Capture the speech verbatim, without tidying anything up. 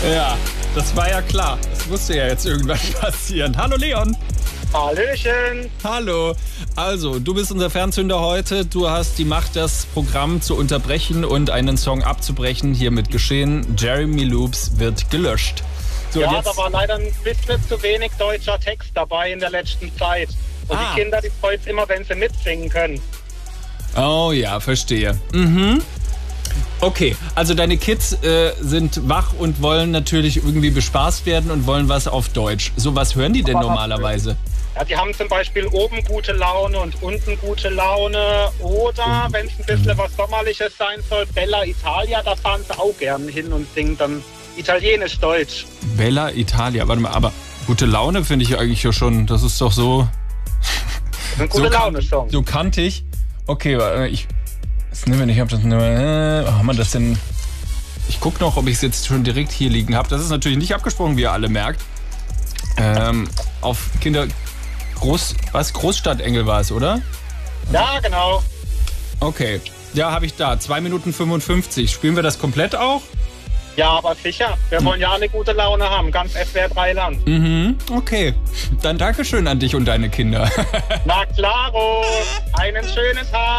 Ja, das war ja klar. Das musste ja jetzt irgendwann passieren. Hallo Leon. Hallöchen. Hallo. Also, du bist unser Fernzünder heute. Du hast die Macht, das Programm zu unterbrechen und einen Song abzubrechen. Hiermit geschehen. Jeremy Loops wird gelöscht. So, ja, jetzt... da war leider ein bisschen zu wenig deutscher Text dabei in der letzten Zeit. Und Ah. die Kinder, die freuen sich immer, wenn sie mitsingen können. Oh ja, verstehe. Mhm. Okay, also deine Kids äh, sind wach und wollen natürlich irgendwie bespaßt werden und wollen was auf Deutsch. So, was hören die denn Aber was normalerweise? Ja, die haben zum Beispiel oben gute Laune und unten gute Laune. Oder, wenn es ein bisschen was Sommerliches sein soll, Bella Italia, da fahren sie auch gern hin und singen dann Italienisch-Deutsch. Bella Italia, warte mal, aber gute Laune finde ich eigentlich ja schon, das ist doch so... Ein gute so Laune-Song. So kantig. Okay, warte, ich... Das nehmen wir nicht, ich hab das... Äh, haben wir das denn... Ich gucke noch, ob ich es jetzt schon direkt hier liegen habe. Das ist natürlich nicht abgesprochen, wie ihr alle merkt. Ähm, auf Kinder... Groß... Was? Großstadtengel war es, oder? Ja, genau. Okay. Ja, habe ich da. zwei Minuten fünfundfünfzig. Spielen wir das komplett auch? Ja, aber sicher. Wir wollen ja alle gute Laune haben. Ganz S W R drei Land. Mhm, okay. Dann Dankeschön an dich und deine Kinder. Na klaro. Einen schönen Tag.